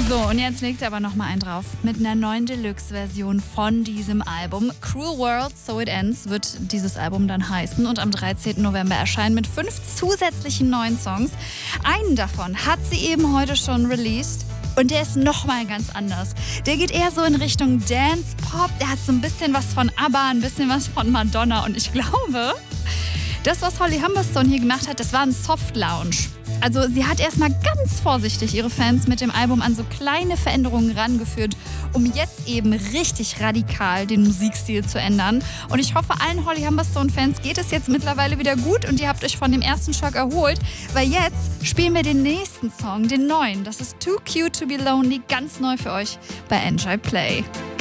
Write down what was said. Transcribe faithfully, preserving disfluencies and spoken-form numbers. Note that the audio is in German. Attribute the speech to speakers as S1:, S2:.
S1: So, und jetzt legt er aber nochmal einen drauf. Mit einer neuen Deluxe-Version von diesem Album. Cruel World, So It Ends wird dieses Album dann heißen und am dreizehnten November erscheinen mit fünf zusätzlichen neuen Songs. Einen davon hat sie eben heute schon released. Und der ist nochmal ganz anders. Der geht eher so in Richtung Dance-Pop. Der hat so ein bisschen was von ABBA, ein bisschen was von Madonna. Und ich glaube, das, was Holly Humberstone hier gemacht hat, das war ein Soft-Lounge. Also sie hat erstmal ganz vorsichtig ihre Fans mit dem Album an so kleine Veränderungen rangeführt, um jetzt eben richtig radikal den Musikstil zu ändern. Und ich hoffe, allen Holly Humberstone-Fans geht es jetzt mittlerweile wieder gut und ihr habt euch von dem ersten Schock erholt, weil jetzt spielen wir den nächsten Song, den neuen. Das ist Too Cute to Be Lonely, ganz neu für euch bei Enjoy Play.